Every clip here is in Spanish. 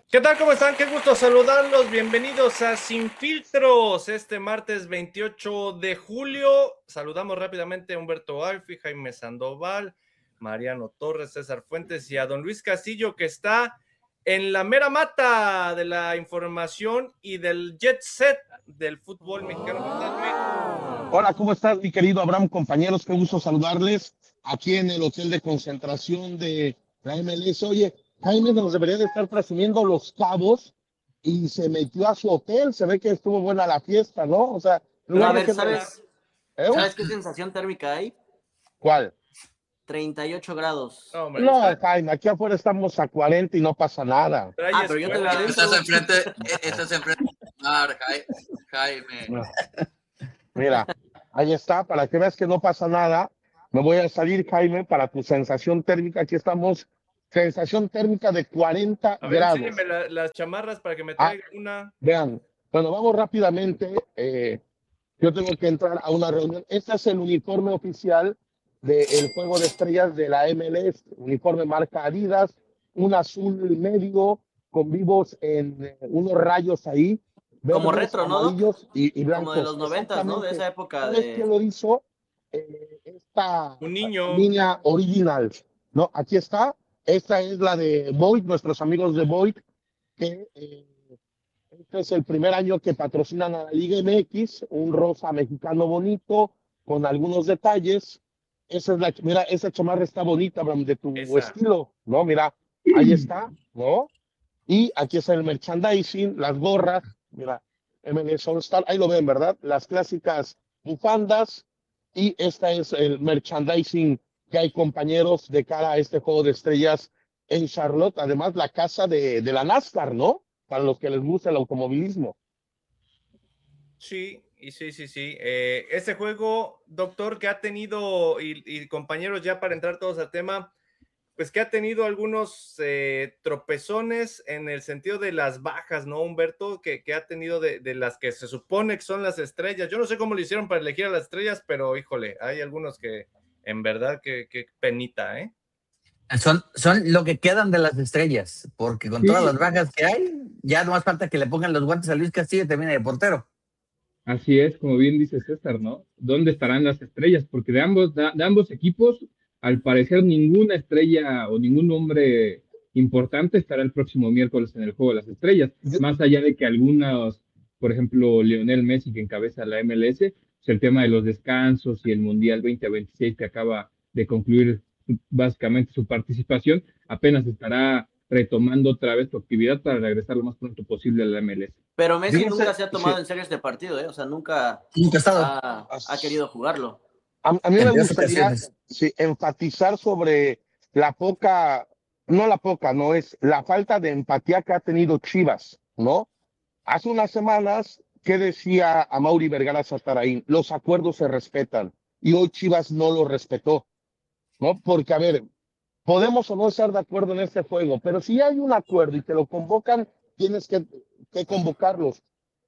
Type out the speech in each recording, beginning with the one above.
¿Qué tal? ¿Cómo están? Qué gusto saludarlos. Bienvenidos a Sin Filtros, este martes 28 de julio. Saludamos rápidamente a Humberto Alfi, Jaime Sandoval, Mariano Torres, César Fuentes y a don Luis Castillo, que está en la mera mata de la información y del jet set del fútbol mexicano. ¿Cómo estás, Luis? Hola, ¿cómo estás, mi querido Abraham? Compañeros, qué gusto saludarles aquí en el hotel de concentración de la MLS. Oye, Jaime nos debería de estar presumiendo Los Cabos y se metió a su hotel. Se ve que estuvo buena la fiesta, ¿no? O sea, en Pero lugar a de ver, que... ¿Eh? ¿sabes qué sensación térmica hay? ¿Cuál? 38 grados. No, hombre, No, Jaime, aquí afuera estamos a 40 y no pasa nada. Pero yo te veo Estás adentro. enfrente, estás enfrente del mar, Jaime. No. Mira, ahí está, para que veas que no pasa nada. Me voy a salir, Jaime, para tu sensación térmica. Aquí estamos, sensación térmica de 40 a ver, grados. enséñeme las chamarras para que me Ah, traiga una. vean, bueno, vamos rápidamente. Yo tengo que entrar a una reunión. Este es el uniforme oficial del Juego de Estrellas de la MLS. Uniforme marca Adidas, un azul medio con vivos en unos rayos ahí, Como verdes, retro, ¿no, Doc? amarillos y Como de blancos. los 90, ¿no? De Exactamente. esa época ¿Sabes quién de... lo hizo? Esta Un niño. línea original. ¿No? Aquí está. Esta es la de Void, nuestros amigos de Void, que este es el primer año que patrocinan a la Liga MX, un rosa mexicano bonito, con algunos detalles. Esa es la, mira, esa chamarra está bonita, Abraham, de tu Esa. estilo, ¿no? Mira, ahí está, ¿no? Y aquí está el merchandising, las gorras, mira, MLS All Star, ahí lo ven, ¿verdad? Las clásicas bufandas, y esta es el merchandising que hay, compañeros, de cara a este juego de estrellas en Charlotte. Además, la casa de la NASCAR, ¿no? Para los que les gusta el automovilismo. Sí, y sí. Este juego, doctor, que ha tenido, y compañeros, ya para entrar todos al tema, pues que ha tenido algunos tropezones en el sentido de las bajas, ¿no, Humberto? Que ha tenido de las que se supone que son las estrellas. Yo no sé cómo lo hicieron para elegir a las estrellas, pero híjole, hay algunos que en verdad que penita, ¿eh? Son lo que quedan de las estrellas, porque con todas las bajas que hay, ya no más falta que le pongan los guantes a Luis Castillo y termine de portero. Así es, como bien dice César, ¿no? ¿Dónde estarán las estrellas? Porque de ambos equipos, al parecer, ninguna estrella o ningún hombre importante estará el próximo miércoles en el Juego de las Estrellas. Más allá de que algunos, por ejemplo, Lionel Messi, que encabeza la MLS, pues el tema de los descansos y el Mundial 2026 que acaba de concluir básicamente su participación, apenas estará retomando otra vez su actividad para regresar lo más pronto posible a la MLS. Pero Messi Fíjense, nunca se ha tomado sí, en serio este partido, ¿eh? O sea, nunca Nunca ha estado. ha querido jugarlo. a mí En me tres gustaría, ocasiones. sí, enfatizar sobre la poca, no la poca, no es la falta de empatía que ha tenido Chivas, ¿no? Hace unas semanas, ¿qué decía a Mauri Vergara Satarain? Los acuerdos se respetan, y hoy Chivas no lo respetó, ¿no? Porque, a ver, podemos o no estar de acuerdo en este juego, pero si hay un acuerdo y te lo convocan, tienes que convocarlos.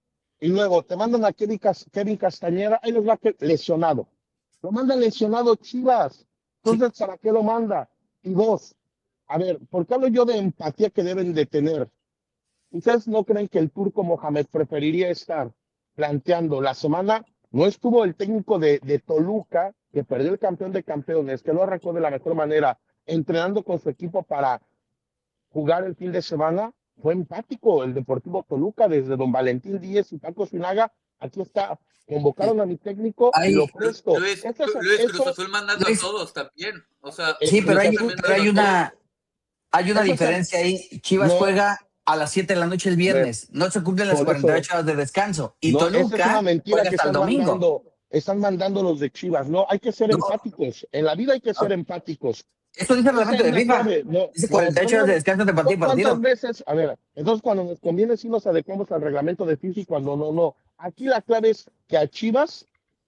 Y luego te mandan a Kevin Castañeda, ahí los va lesionado. Lo manda lesionado Chivas. Sí. Entonces, ¿para qué lo manda? Y dos, a ver, ¿por qué hablo yo de empatía que deben de tener? ¿Ustedes no creen que el turco Mohamed preferiría estar planteando la semana? No estuvo el técnico de Toluca, que perdió el campeón de campeones, que lo arrancó de la mejor manera, entrenando con su equipo para jugar el fin de semana. Fue empático el Deportivo Toluca, desde don Valentín Díez y Paco Zinaga. Aquí está, convocaron a mi técnico y lo Hay, presto. Luis Cruz Eso, Azul mandando a Luis, todos también. O sea, sí, Cruz Cruz Azul Azul, también pero mandó a todos. hay una eso es diferencia ahí. Chivas no, juega a las 7 de la noche el ver, viernes. No se cumplen las por eso, 48 horas de descanso. Y no, esa es una Toluca mentira juega que hasta el domingo. están mandando los de Chivas. No, hay que ser No, empáticos. En la vida hay que ser empáticos. eso dice el Esa reglamento es de la FIFA. clave. No, Dice no, 48 horas de descanso entre partido y ¿cuántas partido. veces? A ver, entonces cuando nos conviene sí nos adecuamos al reglamento de FIFA y cuando no, no. Aquí la clave es que a Chivas,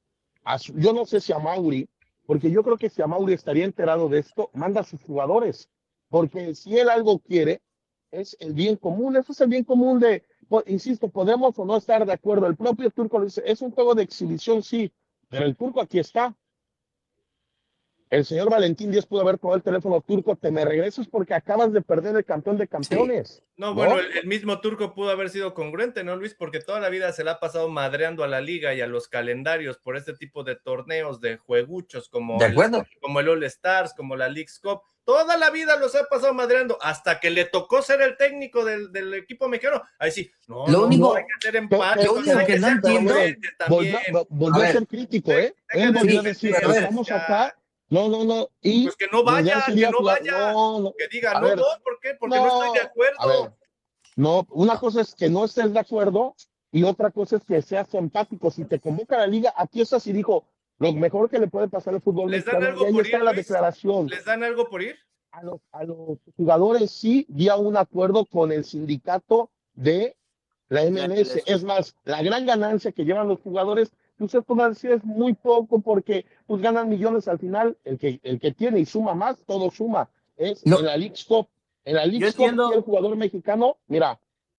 yo no sé si a Mauri, porque yo creo que si a Mauri estaría enterado de esto, manda a sus jugadores, porque si él algo quiere, es el bien común. Eso es el bien común de, insisto, podemos o no estar de acuerdo. El propio turco lo dice, es un juego de exhibición, sí, pero el turco aquí está. el señor Valentín Díaz pudo haber tomado el teléfono: Turco, te me regresas porque acabas de perder el campeón de campeones. No, bueno, el mismo Turco pudo haber sido congruente, ¿no, Luis? Porque toda la vida se la ha pasado madreando a la liga y a los calendarios por este tipo de torneos, de jueguchos, como el All Stars, como la Leagues Cup. Toda la vida los ha pasado madreando, hasta que le tocó ser el técnico del equipo mexicano. Ahí sí, lo único hay que hacer empate. Lo único que no entiendo, volvió a ser crítico, ¿eh? Él volvió a decir, estamos acá. No. Y pues que no vaya, que no vaya. No. Que diga, no, ¿por qué? Porque no estoy de acuerdo. A ver, no, una cosa es que no estés de acuerdo y otra cosa es que seas empático. Si te convoca a la liga, aquí estás y dijo, lo mejor que le puede pasar al fútbol mexicano, y ahí está la declaración. ¿Les dan algo por ir? A los jugadores sí, vía un acuerdo con el sindicato de la MLS. Es más, la gran ganancia que llevan los jugadores, usted puede decir, es muy poco porque pues ganan millones al final. El que tiene y suma más, todo suma. Es en la Leagues Cup. En la Leagues Cup, el jugador mexicano, mira.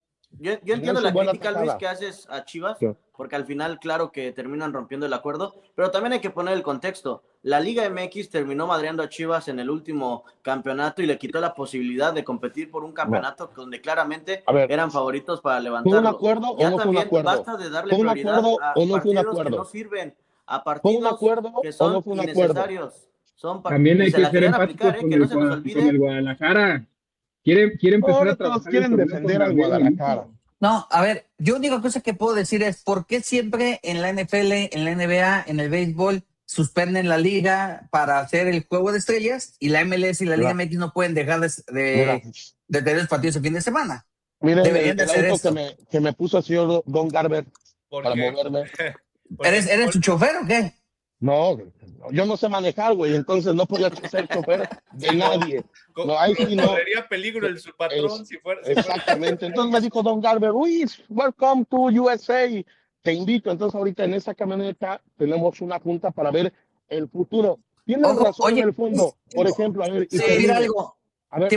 Yo entiendo la crítica, Luis, que haces a Chivas, porque al final, claro que terminan rompiendo el acuerdo, pero también hay que poner el contexto. La Liga MX terminó madreando a Chivas en el último campeonato y le quitó la posibilidad de competir por un campeonato donde claramente eran favoritos para levantarlo. ¿Fue un acuerdo ya o no fue un acuerdo? Basta de darle prioridad a partidos que no sirven, a partidos que son innecesarios. También hay que ser empáticos con el Guadalajara. Quieren empezar a trabajar. Quieren defender al Guadalajara. No, a ver, yo única cosa que puedo decir es, ¿por qué siempre en la NFL, en la NBA, en el béisbol, suspenden la liga para hacer el juego de estrellas y la MLS y la Liga MX no pueden dejar de tener los partidos el fin de semana? Miren, deberían de hacer esto. Que me puso el señor Don Garber para moverme. ¿Eres su chofer o qué? No, yo no sé manejar, güey, entonces no podía ser chofer de nadie. No, ahí sí no. Correría peligro su patrón si fuera. Exactamente. Entonces me dijo Don Garber, welcome to USA. Te invito. Entonces ahorita en esa camioneta tenemos una junta para ver el futuro. Tienes razón en el fondo. Por ejemplo, a ver, algo. A ver,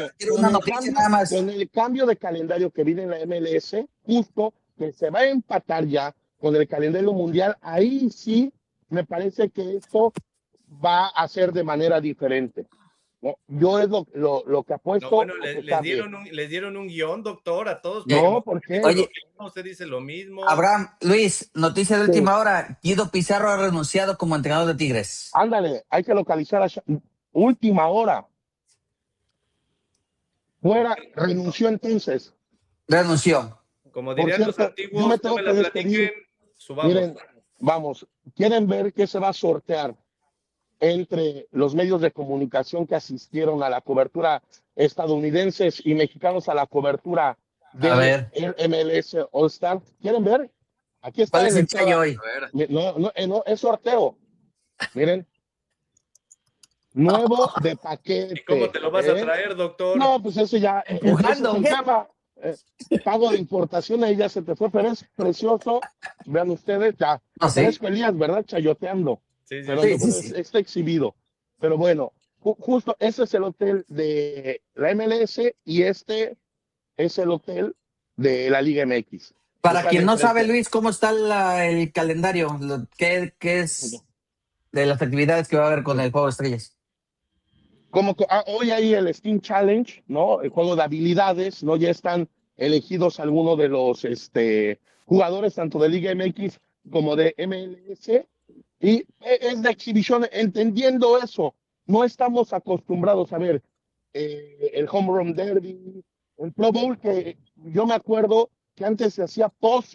con el cambio de calendario que viene en la MLS, justo que se va a empatar ya con el calendario mundial, ahí sí me parece que esto va a ser de manera diferente. ¿No? Yo es lo que apuesto. No, bueno, les dieron un guión, doctor, a todos. No, ¿por qué? Oye, usted dice lo mismo. Abraham, Luis, noticia de última hora. Guido Pizarro ha renunciado como entrenador de Tigres. Ándale, hay que localizar a última hora. Renunció entonces. Renunció. Como dirían los antiguos, yo me tengo que despedir. Miren, vamos, ¿quieren ver qué se va a sortear entre los medios de comunicación que asistieron a la cobertura, estadounidenses y mexicanos a la cobertura de MLS All-Star? ¿Quieren ver? Aquí está. ¿Cuál es el ensayo hoy? No, es sorteo. Miren. Nuevo de paquete. ¿Y cómo te lo vas a traer, doctor? No, pues eso ya. Empujando. Pago de importación, ahí ya se te fue, pero es precioso. Vean ustedes, ya. Es Elías, ¿verdad? Chayoteando. Sí. Pero está exhibido. Pero bueno, justo ese es el hotel de la MLS y este es el hotel de la Liga MX. Para quien no sabe, Luis, ¿cómo está el calendario? ¿Qué es de las actividades que va a haber con el Juego de Estrellas? Como hoy hay el Steam Challenge, ¿no? El juego de habilidades, ¿no? Ya están elegidos algunos de los jugadores tanto de Liga MX como de MLS y es de exhibición. Entendiendo eso, no estamos acostumbrados a ver el Home Run Derby, el Pro Bowl, que yo me acuerdo que antes se hacía post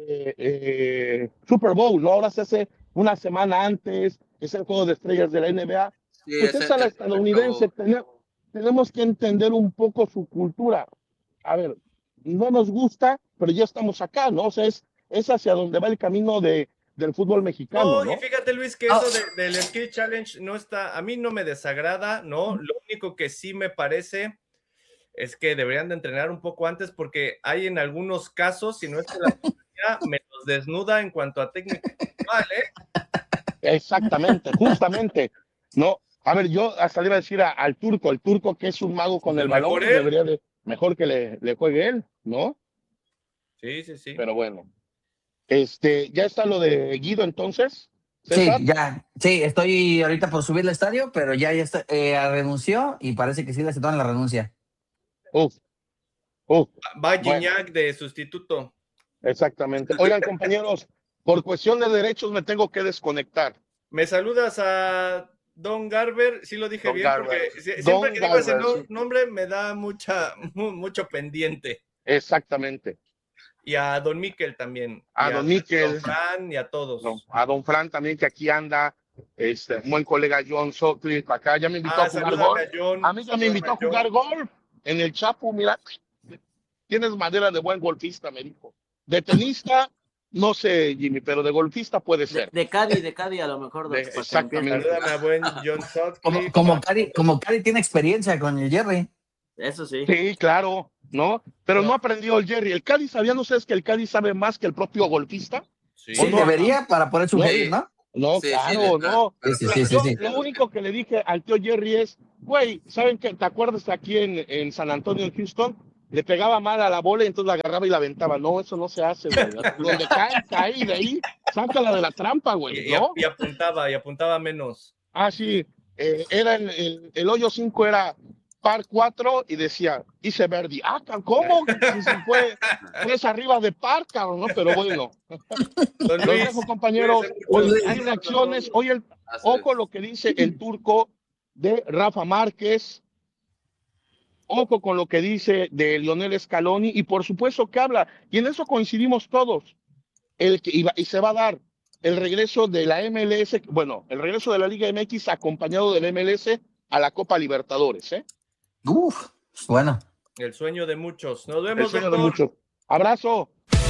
Super Bowl, ¿no? Ahora se hace una semana antes, es el juego de estrellas de la NBA. Sí, pues es a la estadounidense, tenemos que entender un poco su cultura. A ver, no nos gusta, pero ya estamos acá, ¿no? O sea, es hacia donde va el camino del fútbol mexicano, ¿no? Y fíjate, Luis, que eso del Skill Challenge no está, a mí no me desagrada, ¿no? Lo único que sí me parece es que deberían de entrenar un poco antes porque hay en algunos casos, si no es que la policía me los desnuda en cuanto a técnica individual, Exactamente, justamente, ¿no? A ver, yo hasta le iba a decir al Turco, el Turco que es un mago con el balón, debería de mejor que le juegue él, ¿no? Sí. Pero bueno, ya está lo de Guido entonces. César. Sí, ya. Sí, estoy ahorita por subir al estadio, pero ya está, renunció y parece que sí le aceptaron la renuncia. Uf. Va Bueno, Gignac de sustituto. exactamente. Oigan, compañeros, por cuestión de derechos me tengo que desconectar. Me saludas a Don Garber, sí lo dije Don bien, Garber. porque siempre que digo ese Garber, sí. nombre me da mucho pendiente. Exactamente. Y a Don Miquel también. A y Don Miquel. Don Fran y a todos. No, a Don Fran también, que aquí anda. Un buen colega John Sutcliffe acá. Ya me invitó a jugar golf. A mí ya me invitó a jugar golf en el Chapo. Mira, tienes madera de buen golfista, me dijo. De tenista, no sé, Jimmy, pero de golfista puede ser. De Cádiz a lo mejor. Exactamente. Salúdame a buen John Sutcliffe. Como Cari tiene experiencia con el Jerry. Eso sí. Sí, claro, ¿no? Pero no aprendió el Jerry. El Cádiz, ¿sabían ustedes que el Cádiz sabe más que el propio golfista? Sí, no, debería para poder sugerir, ¿no? No, Sí, claro, no. Sí. Lo único que le dije al tío Jerry es, güey, ¿saben qué? ¿Te acuerdas aquí en San Antonio, en Houston? Le pegaba mal a la bola y entonces la agarraba y la aventaba. No, eso no se hasse, güey. Donde cae de ahí, sácala de la trampa, güey, ¿no? Y apuntaba menos. Ah, sí. Era el hoyo 5 era par 4 y decía, hice birdie. Ah, ¿cómo? Si se fue arriba de par, cabrón, ¿no? Pero bueno. Don Los Luis, dejo, compañeros. Hay reacciones. Oye, ojo lo que dice el turco de Rafa Márquez. Ojo con lo que dice de Lionel Scaloni. Y por supuesto que habla. Y en eso coincidimos todos. Y se va a dar el regreso de la MLS, bueno, el regreso de la Liga MX acompañado del MLS a la Copa Libertadores, ¿eh? Uf, bueno. El sueño de muchos. Nos vemos, El sueño doctor. de muchos. Abrazo.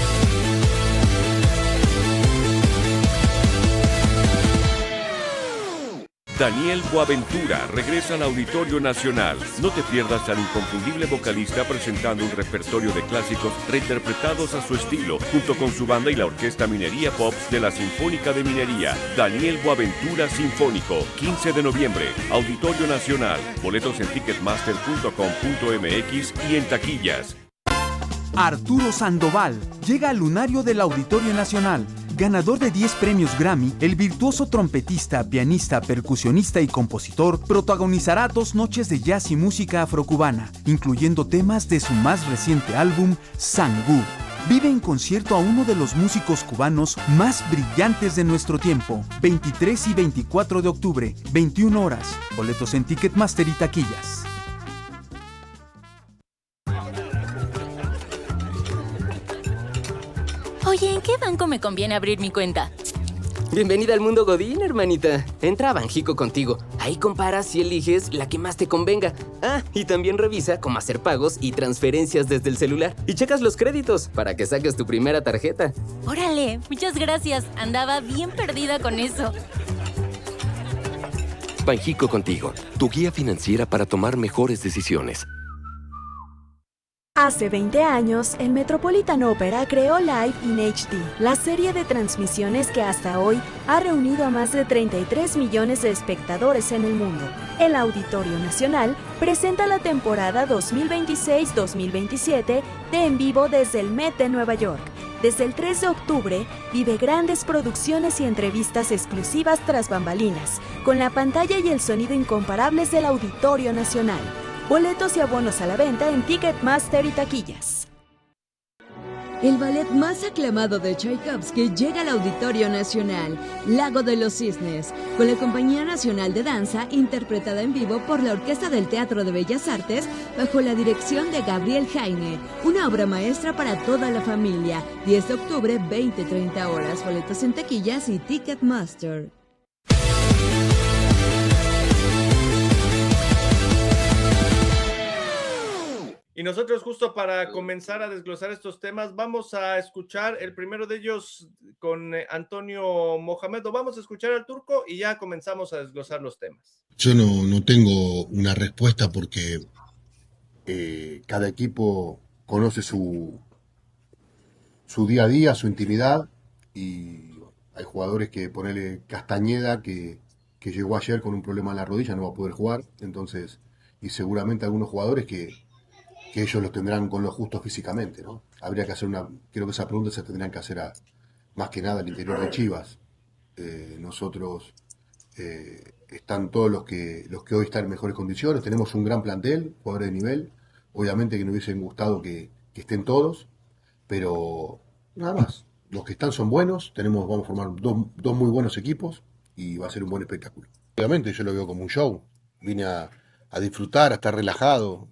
Daniel Boaventura regresa al Auditorio Nacional. No te pierdas al inconfundible vocalista presentando un repertorio de clásicos reinterpretados a su estilo, junto con su banda y la Orquesta Minería Pops de la Sinfónica de Minería. Daniel Boaventura Sinfónico, 15 de noviembre, Auditorio Nacional. Boletos en ticketmaster.com.mx y en taquillas. Arturo Sandoval llega al lunario del Auditorio Nacional. Ganador de 10 premios Grammy, el virtuoso trompetista, pianista, percusionista y compositor protagonizará 2 noches de jazz y música afrocubana, incluyendo temas de su más reciente álbum, Sangú. Vive en concierto a uno de los músicos cubanos más brillantes de nuestro tiempo. 23 y 24 de octubre, 21 horas. Boletos en Ticketmaster y taquillas. Oye, ¿en qué banco me conviene abrir mi cuenta? Bienvenida al mundo Godín, hermanita. Entra a Banjico Contigo. Ahí comparas y eliges la que más te convenga. Ah, y también revisa cómo hacer pagos y transferencias desde el celular. Y checas los créditos para que saques tu primera tarjeta. Órale, muchas gracias. Andaba bien perdida con eso. Banjico Contigo, tu guía financiera para tomar mejores decisiones. Hace 20 años, el Metropolitan Opera creó Live in HD, la serie de transmisiones que hasta hoy ha reunido a más de 33 millones de espectadores en el mundo. El Auditorio Nacional presenta la temporada 2026-2027 de En Vivo desde el Met de Nueva York. Desde el 3 de octubre, vive grandes producciones y entrevistas exclusivas tras bambalinas, con la pantalla y el sonido incomparables del Auditorio Nacional. Boletos y abonos a la venta en Ticketmaster y taquillas. El ballet más aclamado de Tchaikovsky llega al Auditorio Nacional, Lago de los Cisnes, con la Compañía Nacional de Danza, interpretada en vivo por la Orquesta del Teatro de Bellas Artes, bajo la dirección de Gabriel Jaime. Una obra maestra para toda la familia. 10 de octubre, 20-30 horas. Boletos en taquillas y Ticketmaster. Y nosotros, justo para comenzar a desglosar estos temas, vamos a escuchar el primero de ellos con Antonio Mohamed. Vamos a escuchar al turco y ya comenzamos a desglosar los temas. Yo no tengo una respuesta porque cada equipo conoce su día a día, su intimidad, y hay jugadores que, ponele Castañeda, que llegó ayer con un problema en la rodilla, no va a poder jugar, entonces, y seguramente algunos jugadores que ellos lo tendrán con lo justo físicamente, ¿no? Habría que hacer creo que esa pregunta se tendrían que hacer más que nada al interior de Chivas. nosotros están todos los que hoy están en mejores condiciones. Tenemos un gran plantel, jugadores de nivel. Obviamente que nos hubiesen gustado que estén todos, pero nada más. Los que están son buenos. Vamos a formar dos muy buenos equipos y va a ser un buen espectáculo. Obviamente yo lo veo como un show. Vine a disfrutar, a estar relajado.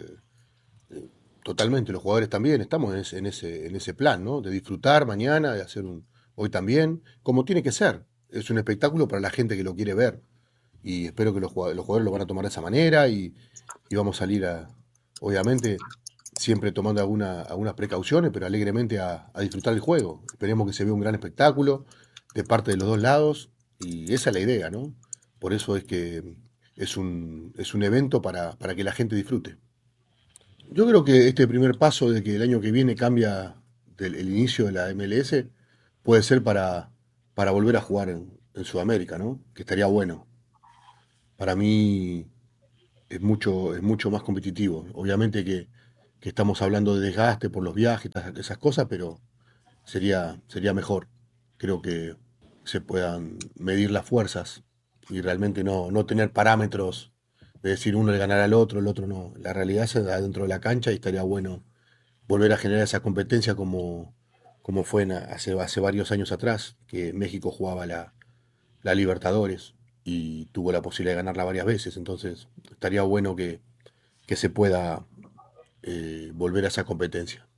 Totalmente, los jugadores también estamos en ese plan, ¿no? De disfrutar mañana, de hacer hoy también, como tiene que ser. Es un espectáculo para la gente que lo quiere ver. Y espero que los jugadores lo van a tomar de esa manera y vamos a salir obviamente, siempre tomando algunas precauciones, pero alegremente a disfrutar el juego. Esperemos que se vea un gran espectáculo de parte de los dos lados y esa es la idea, ¿no? Por eso es que es un evento para que la gente disfrute. Yo creo que este primer paso de que el año que viene cambia el inicio de la MLS puede ser para volver a jugar en Sudamérica, ¿no? Que estaría bueno. Para mí es mucho más competitivo. Obviamente que estamos hablando de desgaste por los viajes, esas cosas, pero sería mejor. Creo que se puedan medir las fuerzas y realmente no tener parámetros de decir uno le ganará al otro, el otro no. La realidad se da dentro de la cancha y estaría bueno volver a generar esa competencia como fue hace varios años atrás, que México jugaba la Libertadores y tuvo la posibilidad de ganarla varias veces. Entonces estaría bueno que se pueda volver a esa competencia.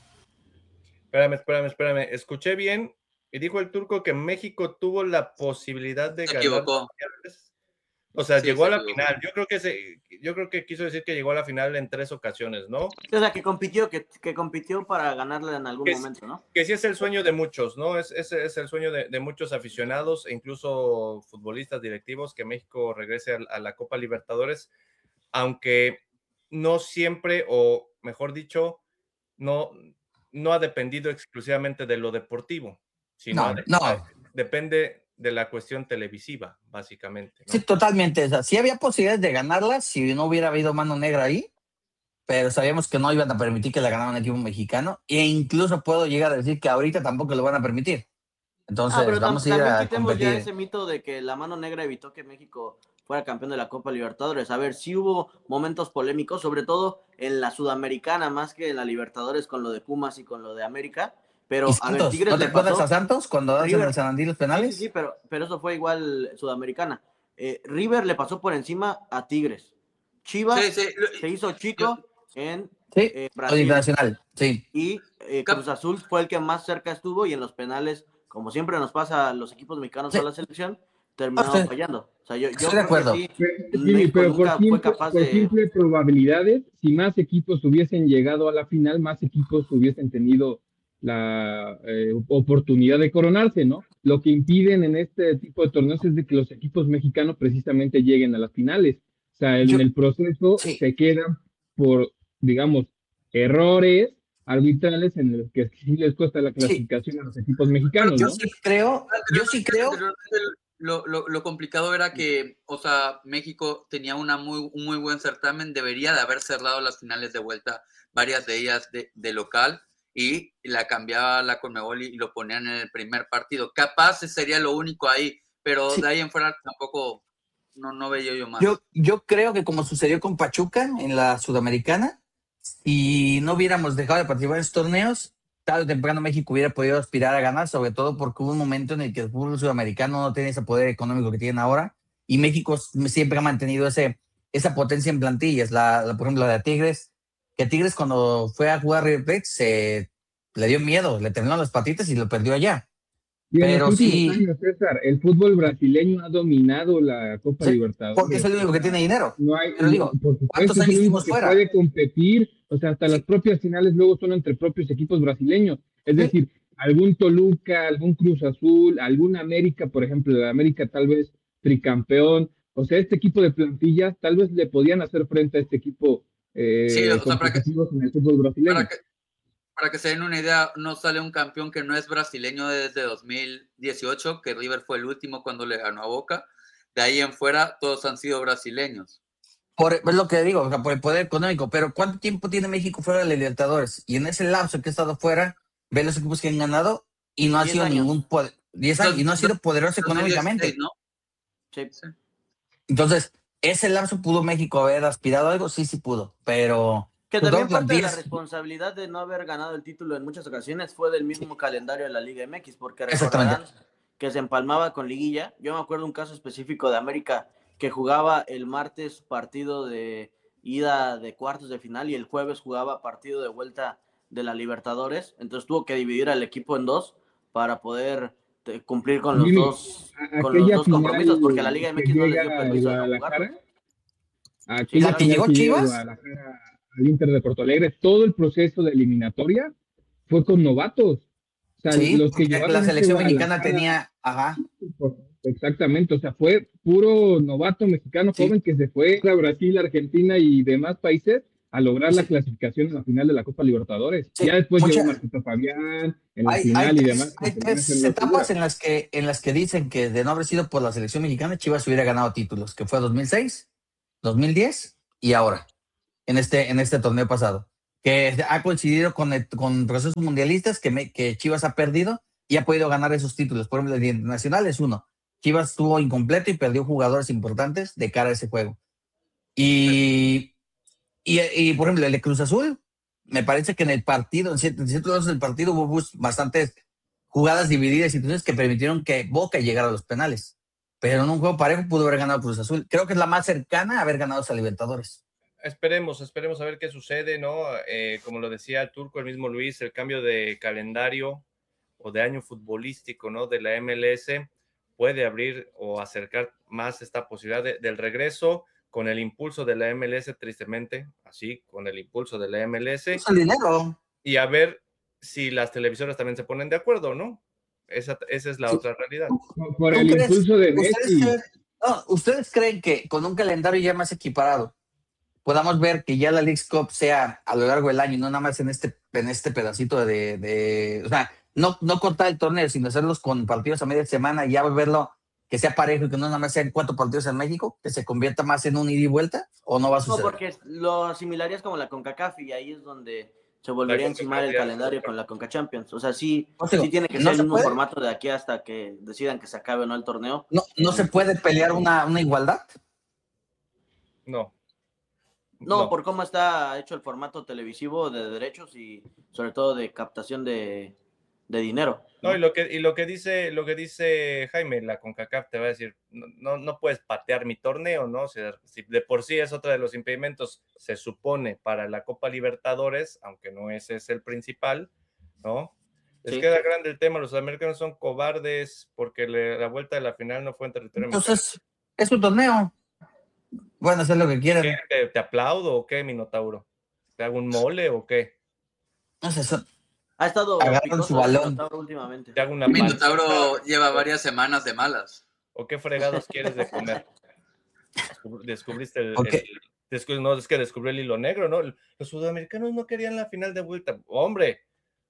Espérame. Escuché bien y dijo el Turco que México tuvo la posibilidad de ganar. Equivocó. O sea, Sí, llegó a la equivocó. final. Yo creo que quiso decir que llegó a la final en 3 ocasiones, ¿no? O sea, que compitió para ganarla en algún momento, ¿no? Que sí es el sueño de muchos, ¿no? Ese es el sueño de muchos aficionados e incluso futbolistas directivos, que México regrese a la Copa Libertadores, aunque no siempre, o mejor dicho, no ha dependido exclusivamente de lo deportivo, sino depende de la cuestión televisiva, básicamente, ¿no? Sí, totalmente. O sea, sí había posibilidades de ganarla si no hubiera habido mano negra ahí, pero sabíamos que no iban a permitir que la ganara un equipo mexicano, e incluso puedo llegar a decir que ahorita tampoco lo van a permitir. Entonces, pero vamos a ir a quitemos ya competir. ese mito de que la mano negra evitó que México fuera campeón de la Copa Libertadores. A ver, sí hubo momentos polémicos, sobre todo en la Sudamericana, más que en la Libertadores con lo de Pumas y con lo de América. Pero, Santos, a ver, Tigres ¿no te le acuerdas pasó a Santos cuando hacen el San Andrés los penales? Sí, pero eso fue igual Sudamericana. River le pasó por encima a Tigres. Chivas se hizo chico en Brasil. Internacional, sí. Y Cruz Azul fue el que más cerca estuvo y en los penales, como siempre nos pasa a los equipos mexicanos a la selección, terminaron fallando. O sea, yo estoy de acuerdo. Sí, pero por simple probabilidades, si más equipos hubiesen llegado a la final, más equipos hubiesen tenido la oportunidad de coronarse, ¿no? Lo que impiden en este tipo de torneos es de que los equipos mexicanos precisamente lleguen a las finales. O sea, en el proceso se quedan por, digamos, errores arbitrales en los que sí les cuesta la clasificación a los equipos mexicanos, ¿no? Yo sí creo. Lo complicado era que, o sea, México tenía un muy buen certamen, debería de haber cerrado las finales de vuelta, varias de ellas de local, y la cambiaba la Conmebol y lo ponían en el primer partido. Capaz sería lo único ahí, pero de ahí en fuera tampoco no veía yo más. Yo creo que como sucedió con Pachuca en la Sudamericana, si no hubiéramos dejado de participar en estos torneos, tarde o temprano México hubiera podido aspirar a ganar, sobre todo porque hubo un momento en el que el fútbol sudamericano no tiene ese poder económico que tienen ahora, y México siempre ha mantenido esa potencia en plantillas. Por ejemplo, la de Tigres, que Tigres cuando fue a jugar River Plate le dio miedo, le terminó las patitas y lo perdió allá. Y en pero los últimos sí, años, César, el fútbol brasileño ha dominado la Copa Libertadores. porque es el único que tiene dinero. No hay, pero digo, por supuesto, ¿cuántos años es el único estuvimos que fuera? puede competir, o sea, hasta las propias finales luego son entre propios equipos brasileños. Es decir, algún Toluca, algún Cruz Azul, algún América, por ejemplo, el América tal vez tricampeón. O sea, este equipo de plantillas tal vez le podían hacer frente a este equipo competitivos en el fútbol brasileño. Para que se den una idea, no sale un campeón que no es brasileño desde 2018, que River fue el último cuando le ganó a Boca. De ahí en fuera, todos han sido brasileños. Es lo que digo, o sea, por el poder económico. Pero ¿cuánto tiempo tiene México fuera de la Libertadores? Y en ese lapso que ha estado fuera, ve los equipos que han ganado y no ha sido ningún poder. 10 años y no ha sido poderoso económicamente. ¿No? Sí. Entonces, ¿ese lapso pudo México haber aspirado a algo? Sí pudo, pero... Que también parte de la responsabilidad de no haber ganado el título en muchas ocasiones fue del mismo calendario de la Liga MX, porque recordarán que se empalmaba con liguilla. Yo me acuerdo un caso específico de América que jugaba el martes partido de ida de cuartos de final y el jueves jugaba partido de vuelta de la Libertadores, entonces tuvo que dividir al equipo en dos para poder cumplir con los dos compromisos, porque la Liga MX no les dio permiso de jugar. Aquella que llegó Chivas al Inter de Porto Alegre, todo el proceso de eliminatoria fue con novatos. O sea, los que la selección mexicana tenía, exactamente, o sea, fue puro novato mexicano joven que se fue a Brasil, Argentina y demás países a lograr la clasificación en la final de la Copa Libertadores. Ya después llegó Marquito Fabián en la final y demás. Hay 3 etapas en las que dicen que de no haber sido por la selección mexicana, Chivas hubiera ganado títulos, que fue 2006, 2010 y ahora, en este torneo pasado, que ha coincidido con procesos mundialistas que Chivas ha perdido y ha podido ganar esos títulos. Por ejemplo, el internacional es uno. Chivas estuvo incompleto y perdió jugadores importantes de cara a ese juego. Y por ejemplo, el de Cruz Azul, me parece que en el partido, en ciertos lados del partido hubo bastantes jugadas divididas y situaciones que permitieron que Boca llegara a los penales. Pero en un juego parejo pudo haber ganado Cruz Azul. Creo que es la más cercana a haber ganado a Libertadores. Esperemos a ver qué sucede, ¿no? Como lo decía el Turco, el mismo Luis, el cambio de calendario o de año futbolístico, ¿no? De la MLS puede abrir o acercar más esta posibilidad del regreso con el impulso de la MLS, tristemente, así, con el impulso de la MLS. Es el dinero. Y a ver si las televisoras también se ponen de acuerdo, ¿no? Esa es la otra realidad. Por el impulso de Messi. ¿Ustedes creen que con un calendario ya más equiparado podamos ver que ya la Leagues Cup sea a lo largo del año y no nada más en este pedacito de o sea, no cortar el torneo, sino hacerlos con partidos a media semana y ya verlo que sea parejo y que no nada más sean 4 partidos en México, que se convierta más en un ida y vuelta, o no va a suceder? No, porque lo asimilarías como la CONCACAF y ahí es donde se volvería a encimar el calendario con la CONCA Champions. O sea, sí tiene que ser el mismo formato de aquí hasta que decidan que se acabe o no el torneo. ¿No se puede pelear una igualdad? No, por cómo está hecho el formato televisivo de derechos y sobre todo de captación de dinero. No, y lo que dice Jaime, la CONCACAF te va a decir, no puedes patear mi torneo, ¿no? O sea, si de por sí es otro de los impedimentos, se supone, para la Copa Libertadores, aunque no ese es el principal, ¿no? Les queda grande el tema, los americanos son cobardes porque la vuelta de la final no fue en territorio mexicano. Entonces, es un torneo. Bueno, hacer lo que quieran. ¿Te aplaudo o qué, Minotauro? ¿Te hago un mole o qué? No sé, ha estado agarrando su balón últimamente. Te hago una Minotauro lleva varias semanas de malas. ¿O qué fregados quieres de comer? Descubriste no, es que descubrió el hilo negro, ¿no? Los sudamericanos no querían la final de vuelta. Hombre,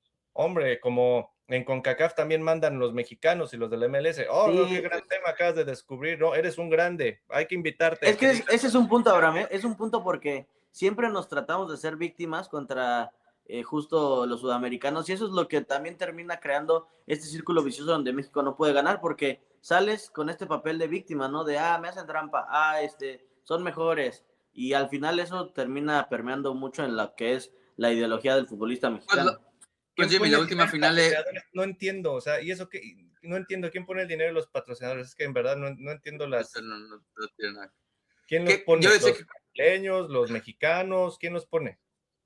como en CONCACAF también mandan los mexicanos y los del MLS. No, qué gran tema acabas de descubrir, ¿no? Eres un grande, hay que invitarte. Es que ese es un punto, Abraham, es un punto porque siempre nos tratamos de ser víctimas contra justo los sudamericanos y eso es lo que también termina creando este círculo vicioso donde México no puede ganar porque sales con este papel de víctima, ¿no? De, me hacen trampa, son mejores y al final eso termina permeando mucho en lo que es la ideología del futbolista mexicano. Pues Jimmy, la última final no entiendo, o sea, y eso que no entiendo quién pone el dinero de los patrocinadores, es que en verdad no entiendo las... No tiene nada. ¿Quién los pone? ¿Los brasileños, los mexicanos? ¿Quién los pone?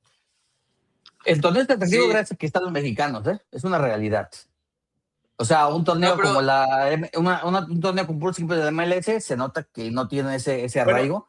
El torneo está atractivo gracias a que están los mexicanos, es una realidad. O sea, un torneo como un torneo con puros equipos de la MLS se nota que no tiene ese arraigo.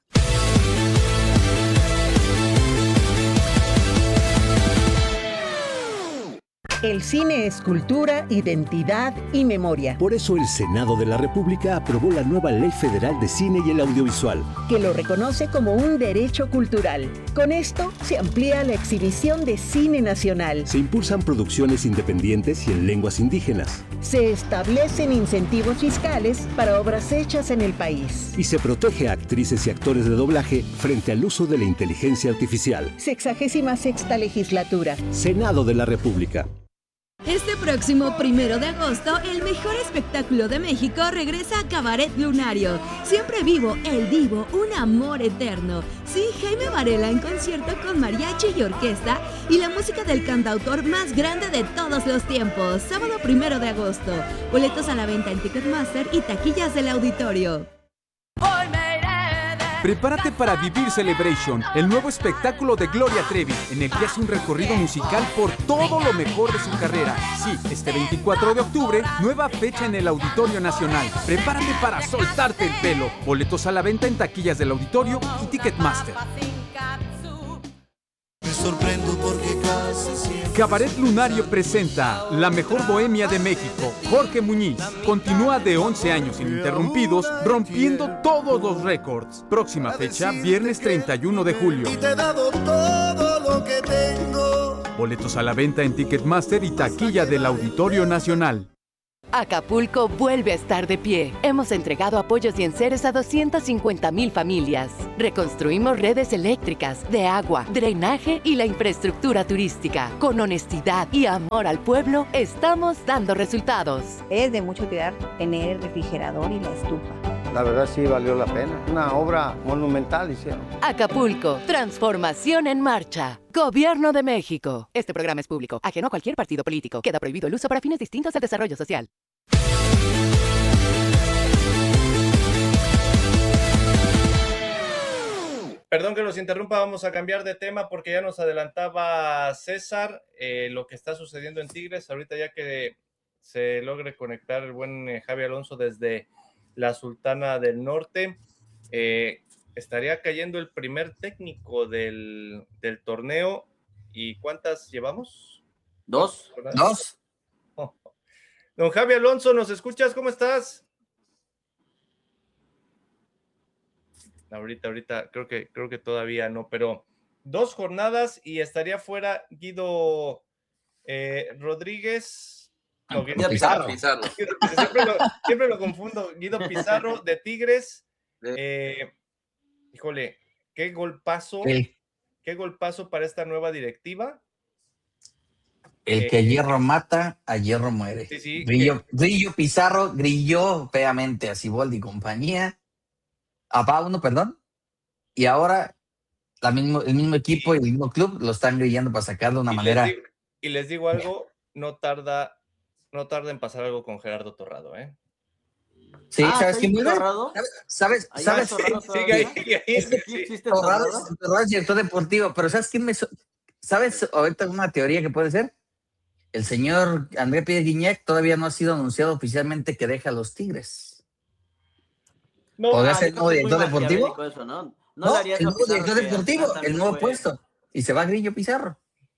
El cine es cultura, identidad y memoria. Por eso el Senado de la República aprobó la nueva Ley Federal de Cine y el Audiovisual, que lo reconoce como un derecho cultural. Con esto se amplía la exhibición de cine nacional. Se impulsan producciones independientes y en lenguas indígenas. Se establecen incentivos fiscales para obras hechas en el país. Y se protege a actrices y actores de doblaje frente al uso de la inteligencia artificial. 66ª legislatura. Senado de la República. Este próximo 1 de agosto, el mejor espectáculo de México regresa a Cabaret Lunario. Siempre vivo, el divo, un amor eterno. Sí, Jaime Varela en concierto con mariachi y orquesta y la música del cantautor más grande de todos los tiempos. Sábado 1 de agosto. Boletos a la venta en Ticketmaster y taquillas del auditorio. Prepárate para vivir Celebration, el nuevo espectáculo de Gloria Trevi, en el que hace un recorrido musical por todo lo mejor de su carrera. Sí, este 24 de octubre, nueva fecha en el Auditorio Nacional. Prepárate para soltarte el pelo. Boletos a la venta en taquillas del auditorio y Ticketmaster. Me sorprendo porque casi siempre... Cabaret Lunario presenta La Mejor Bohemia de México. Jorge Muñiz continúa de 11 años ininterrumpidos, rompiendo todos los récords. Próxima fecha, viernes 31 de julio. Y te he dado todo lo que tengo. Boletos a la venta en Ticketmaster y taquilla del Auditorio Nacional. Acapulco vuelve a estar de pie. Hemos entregado apoyos y enseres a 250,000 familias. Reconstruimos redes eléctricas, de agua, drenaje y la infraestructura turística. Con honestidad y amor al pueblo, estamos dando resultados. Es de mucha utilidad tener el refrigerador y la estufa. La verdad sí valió la pena. Una obra monumental hicieron. Acapulco, transformación en marcha. Gobierno de México. Este programa es público, ajeno a cualquier partido político. Queda prohibido el uso para fines distintos al desarrollo social. Perdón que los interrumpa, vamos a cambiar de tema porque ya nos adelantaba César lo que está sucediendo en Tigres. Ahorita ya que se logre conectar el buen Javi Alonso desde la Sultana del Norte, estaría cayendo el primer técnico del torneo. ¿Y cuántas llevamos? ¿Dos? Oh. Don Javi Alonso, ¿nos escuchas? ¿Cómo estás? Ahorita, creo que todavía no, pero 2 jornadas y estaría fuera Guido Rodríguez. No, Guido Pizarro. Siempre lo confundo. Guido Pizarro de Tigres. Híjole, qué golpazo para esta nueva directiva. El que hierro mata, a hierro muere. Sí, Grillo Pizarro grilló feamente a Siboldi y compañía, a Pauno, perdón, y ahora el mismo equipo y el mismo club lo están grillando para sacar de una manera. Les digo algo, no tarda en pasar algo con Gerardo Torrado, ¿eh? Sí, ¿sabes quién es? ¿Sabes? Sigue ahí. Torrado es director deportivo, pero ¿sabes quién ¿Sabes ahorita una teoría que puede ser? El señor André Pierre Guignac todavía no ha sido anunciado oficialmente que deja a los Tigres. ¿Podría ser el nuevo director deportivo? Eso, ¿no? No, el nuevo director deportivo, el nuevo puesto. Y se va Grillo Pizarro.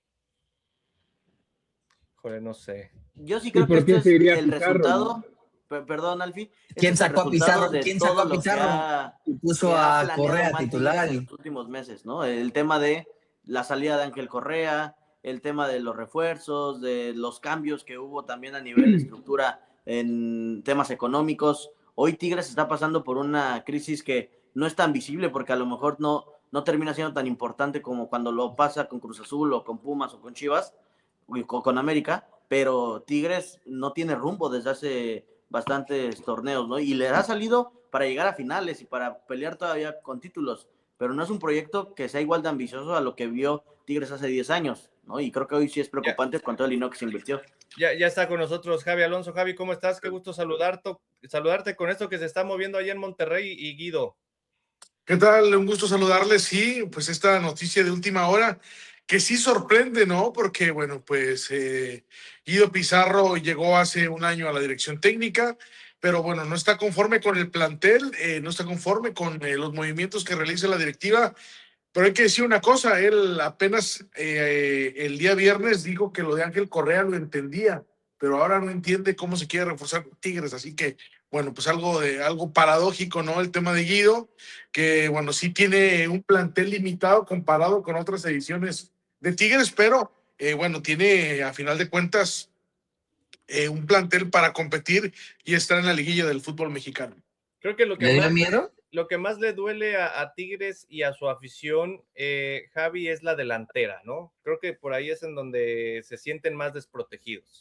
Joder, no sé. Yo sí creo que este es el resultado. Perdón, Alfie. ¿Quién sacó a Pizarro? Y puso a Correa titular. En los últimos meses, ¿no? El tema de la salida de Ángel Correa, el tema de los refuerzos, de los cambios que hubo también a nivel de estructura en temas económicos. Hoy Tigres está pasando por una crisis que no es tan visible porque a lo mejor no termina siendo tan importante como cuando lo pasa con Cruz Azul o con Pumas o con Chivas o con América, pero Tigres no tiene rumbo desde hace bastantes torneos, ¿no? Y le ha salido para llegar a finales y para pelear todavía con títulos, pero no es un proyecto que sea igual de ambicioso a lo que vio Tigres hace 10 años, ¿no? Y creo que hoy sí es preocupante con todo el dinero que se invirtió. Ya está con nosotros Javi Alonso. Javi, ¿cómo estás? Qué gusto saludarte con esto que se está moviendo allá en Monterrey. Y Guido. ¿Qué tal? Un gusto saludarles. Sí, pues esta noticia de última hora que sí sorprende, ¿no? Porque, bueno, pues Guido Pizarro llegó hace un año a la dirección técnica, pero bueno, no está conforme con el plantel, no está conforme con los movimientos que realiza la directiva. Pero hay que decir una cosa, él apenas el día viernes dijo que lo de Ángel Correa lo entendía, pero ahora no entiende cómo se quiere reforzar Tigres, así que, bueno, pues algo paradójico, ¿no? El tema de Guido, que, bueno, sí tiene un plantel limitado comparado con otras ediciones de Tigres, pero, bueno, tiene, a final de cuentas, un plantel para competir y estar en la liguilla del fútbol mexicano. Creo que ¿Le dio miedo? Lo que más le duele a Tigres y a su afición, Javi, es la delantera, ¿no? Creo que por ahí es en donde se sienten más desprotegidos.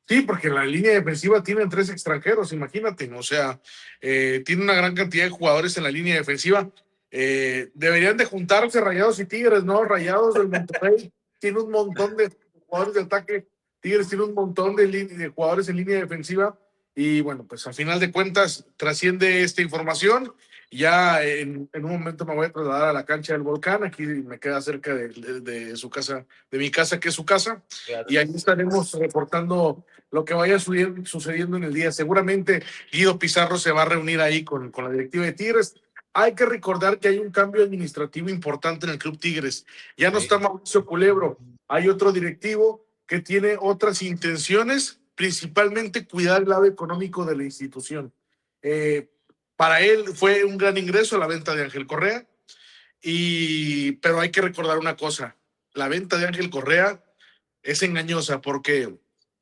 Sí, porque la línea defensiva tienen 3 extranjeros, imagínate, o sea, tiene una gran cantidad de jugadores en la línea defensiva. Deberían de juntarse Rayados y Tigres, ¿no? Rayados del Monterrey tiene un montón de jugadores de ataque, Tigres tiene un montón de jugadores en línea defensiva, y bueno, pues a final de cuentas trasciende esta información. Ya en un momento me voy a trasladar a la cancha del Volcán, aquí me queda cerca de su casa, de mi casa, que es su casa, claro. Y ahí estaremos reportando lo que vaya sucediendo en el día. Seguramente Guido Pizarro se va a reunir ahí con la directiva de Tigres. Hay que recordar que hay un cambio administrativo importante en el Club Tigres. Ya no está Mauricio Culebro, hay otro directivo que tiene otras intenciones, principalmente cuidar el lado económico de la institución. Para él fue un gran ingreso la venta de Ángel Correa, pero hay que recordar una cosa, la venta de Ángel Correa es engañosa porque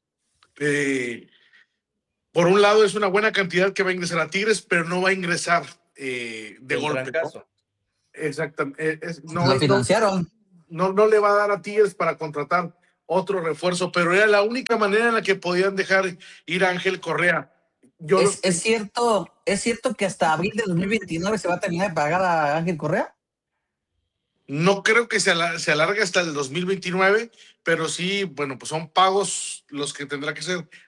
por un lado es una buena cantidad que va a ingresar a Tigres, pero no va a ingresar de golpe, ¿no? Exactamente. Lo financiaron. No le va a dar a Tigres para contratar otro refuerzo, pero era la única manera en la que podían dejar ir a Ángel Correa. ¿Es cierto que hasta abril de 2029 se va a terminar de pagar a Ángel Correa? No creo que se alargue hasta el 2029, pero sí, bueno, pues son pagos los que tendrá que ser